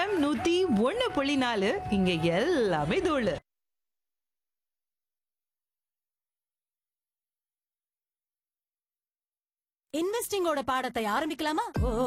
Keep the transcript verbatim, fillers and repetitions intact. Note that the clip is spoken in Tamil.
எஃப்எம் நூத்தி ஒண்ணு புள்ளி நாலு இங்க எல்லாமே தோழு. இன்வெஸ்டிங்கோட பாடத்தை ஆரம்பிக்கலாமா?